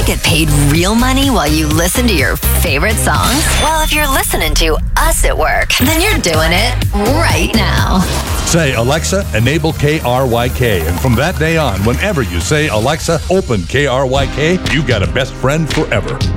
get paid real money while you listen to your favorite songs? Well, if you're listening to us at work, then you're doing it right now. Say, Alexa, enable KRYK. And from that day on, whenever you say, Alexa, open KRYK, you got a best friend forever.